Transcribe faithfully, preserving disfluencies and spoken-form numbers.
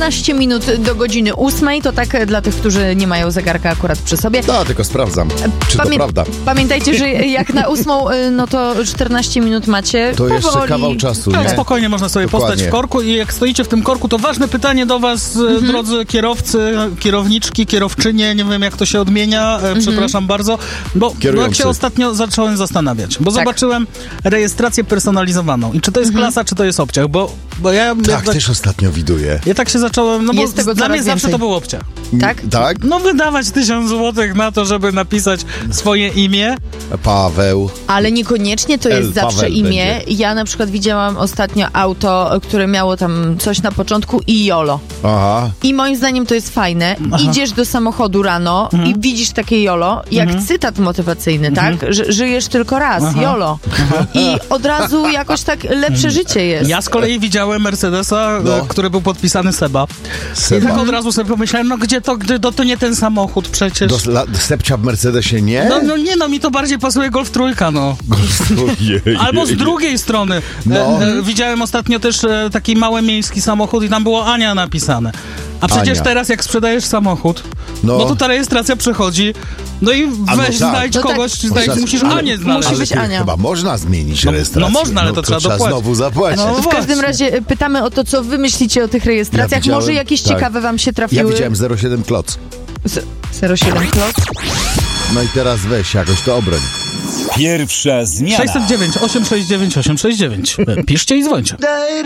czternaście minut do godziny ósmej, to tak dla tych, którzy nie mają zegarka akurat przy sobie. No, tylko sprawdzam, czy Pamię- to prawda. Pamiętajcie, że jak na ósmą, no to czternaście minut macie. To jeszcze powoli. kawał czasu, Tak, nie? spokojnie można sobie Dokładnie. postać w korku i jak stoicie w tym korku, to ważne pytanie do was, mhm. drodzy kierowcy, kierowniczki, kierowczynie, nie wiem jak to się odmienia, mhm. przepraszam bardzo, bo, bo jak się ostatnio zacząłem zastanawiać, bo tak. zobaczyłem rejestrację personalizowaną i czy to jest mhm. klasa, czy to jest obciach, bo, bo ja... Tak, ja, też ostatnio widuję. Ja tak się zacząłem, no bo Jest tego dla mnie więcej. zawsze to był obciach. Tak? Tak? No wydawać tysiąc złotych na to, żeby napisać swoje imię. Paweł. Ale niekoniecznie to jest El zawsze Paweł imię. będzie. Ja na przykład widziałam ostatnio auto, które miało tam coś na początku i Jolo. Aha. I moim zdaniem to jest fajne. Aha. Idziesz do samochodu rano Mhm. i widzisz takie Jolo, jak Mhm. cytat motywacyjny, Mhm. tak? Że żyjesz tylko raz, Aha. Jolo. I od razu jakoś tak lepsze życie jest. Ja z kolei widziałem Mercedesa, No. e, który był podpisany Seba. Seba. I tak od razu sobie pomyślałem, no gdzie to, gdzie to, to nie ten samochód przecież. Do, la, do Sepcia w Mercedesie nie? No, no nie, no mi to bardziej pasuje Golf trójka, no. Ojej. Albo z drugiej strony. No. E, e, widziałem ostatnio też e, taki mały miejski samochód i tam było Ania napisane. A przecież Ania. teraz jak sprzedajesz samochód, no, No. to ta rejestracja przechodzi, no i A no weź tak. znajdź No tak. kogoś, znajdź, Można- musisz ale- Anię znaleźć. Musi być Ale Ania. chyba można zmienić No- rejestrację. no można, ale to trzeba dopłacić. znowu zapłacić. No. W każdym właśnie. razie pytamy o to, co wy myślicie o tych rejestracjach. Ja widziałem, Może jakieś tak. ciekawe wam się Ja trafiły? widziałem zero siedem kloc. Z- zero siedem klot. No i teraz weź jakoś to obroń. Pierwsza zmiana. sześćset dziewięć, osiemset sześćdziesiąt dziewięć, osiemset sześćdziesiąt dziewięć. Piszcie i dzwońcie.